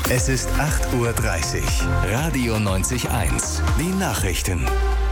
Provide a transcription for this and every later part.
Es ist 8:30 Uhr. Radio 90.1. Die Nachrichten.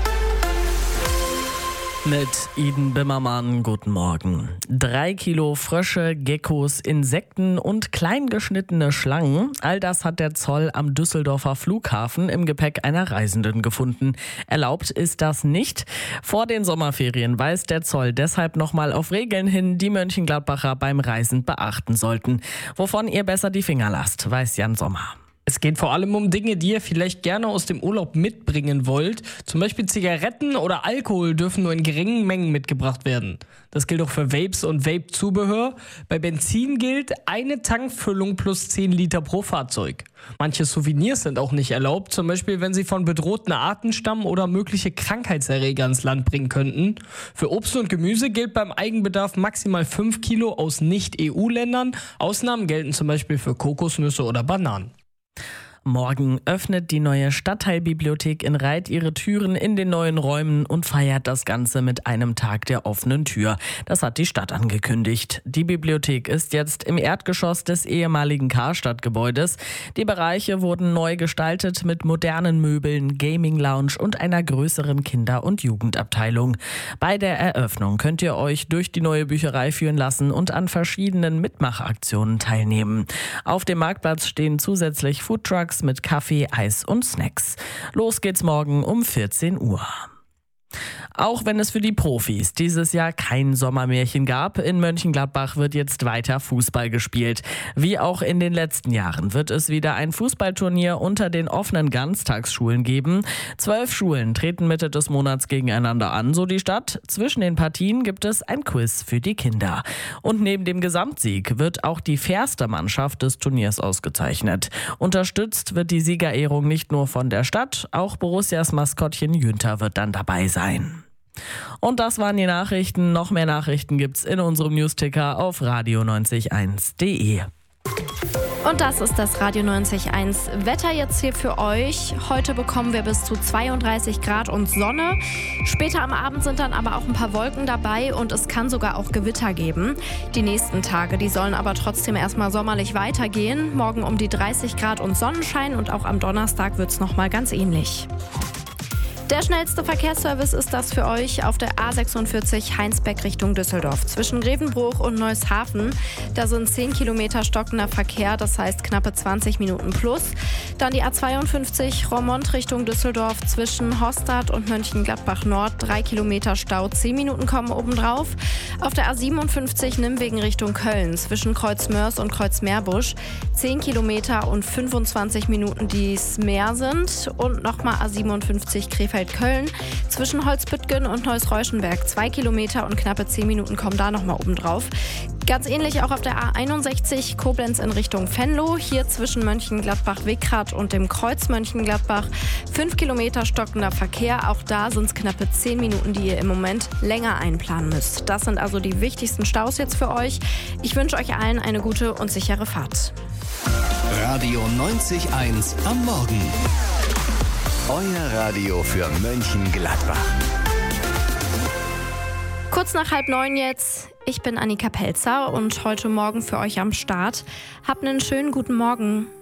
Mit Iden Bimmermann, guten Morgen. 3 Kilo Frösche, Geckos, Insekten und kleingeschnittene Schlangen. All das hat der Zoll am Düsseldorfer Flughafen im Gepäck einer Reisenden gefunden. Erlaubt ist das nicht. Vor den Sommerferien weist der Zoll deshalb nochmal auf Regeln hin, die Mönchengladbacher beim Reisen beachten sollten. Wovon ihr besser die Finger lasst, weiß Jan Sommer. Es geht vor allem um Dinge, die ihr vielleicht gerne aus dem Urlaub mitbringen wollt. Zum Beispiel Zigaretten oder Alkohol dürfen nur in geringen Mengen mitgebracht werden. Das gilt auch für Vapes und Vape-Zubehör. Bei Benzin gilt eine Tankfüllung plus 10 Liter pro Fahrzeug. Manche Souvenirs sind auch nicht erlaubt, zum Beispiel wenn sie von bedrohten Arten stammen oder mögliche Krankheitserreger ins Land bringen könnten. Für Obst und Gemüse gilt beim Eigenbedarf maximal 5 Kilo aus Nicht-EU-Ländern. Ausnahmen gelten zum Beispiel für Kokosnüsse oder Bananen. Morgen öffnet die neue Stadtteilbibliothek in Reith ihre Türen in den neuen Räumen und feiert das Ganze mit einem Tag der offenen Tür. Das hat die Stadt angekündigt. Die Bibliothek ist jetzt im Erdgeschoss des ehemaligen Karstadt-Gebäudes. Die Bereiche wurden neu gestaltet mit modernen Möbeln, Gaming-Lounge und einer größeren Kinder- und Jugendabteilung. Bei der Eröffnung könnt ihr euch durch die neue Bücherei führen lassen und an verschiedenen Mitmachaktionen teilnehmen. Auf dem Marktplatz stehen zusätzlich Foodtrucks mit Kaffee, Eis und Snacks. Los geht's morgen um 14 Uhr. Auch wenn es für die Profis dieses Jahr kein Sommermärchen gab, in Mönchengladbach wird jetzt weiter Fußball gespielt. Wie auch in den letzten Jahren wird es wieder ein Fußballturnier unter den offenen Ganztagsschulen geben. 12 Schulen treten Mitte des Monats gegeneinander an, so die Stadt. Zwischen den Partien gibt es ein Quiz für die Kinder. Und neben dem Gesamtsieg wird auch die fairste Mannschaft des Turniers ausgezeichnet. Unterstützt wird die Siegerehrung nicht nur von der Stadt, auch Borussias Maskottchen Jünter wird dann dabei sein. Und das waren die Nachrichten. Noch mehr Nachrichten gibt's in unserem Newsticker auf radio901.de. Und das ist das Radio 90.1 Wetter jetzt hier für euch. Heute bekommen wir bis zu 32 Grad und Sonne. Später am Abend sind dann aber auch ein paar Wolken dabei und es kann sogar auch Gewitter geben. Die nächsten Tage, die sollen aber trotzdem erstmal sommerlich weitergehen. Morgen um die 30 Grad und Sonnenschein und auch am Donnerstag wird's nochmal ganz ähnlich. Der schnellste Verkehrsservice ist das für euch auf der A46 Heinsberg Richtung Düsseldorf. Zwischen Grevenbruch und Neushafen, da sind 10 Kilometer stockender Verkehr, das heißt knappe 20 Minuten plus. Dann die A52 Roermond Richtung Düsseldorf zwischen Hostadt und Mönchengladbach Nord, 3 Kilometer Stau, 10 Minuten kommen obendrauf. Auf der A57 Nimwegen Richtung Köln zwischen Kreuzmörs und Kreuzmeerbusch, 10 Kilometer und 25 Minuten, die es mehr sind. Und nochmal A57 Krefeld-Köln zwischen Holzbüttgen und Neuss-Reuschenberg, 2 Kilometer und knappe 10 Minuten kommen da nochmal obendrauf. Ganz ähnlich auch auf der A61 Koblenz in Richtung Venlo, hier zwischen Mönchengladbach-Wickrath und dem Kreuz Mönchengladbach, 5 Kilometer stockender Verkehr, auch da sind es knappe 10 Minuten, die ihr im Moment länger einplanen müsst. Das sind also die wichtigsten Staus jetzt für euch. Ich wünsche euch allen eine gute und sichere Fahrt. Radio 90.1 am Morgen. Euer Radio für Mönchengladbach. Kurz nach 8:30 jetzt. Ich bin Annika Pelzer und heute Morgen für euch am Start. Habt einen schönen guten Morgen.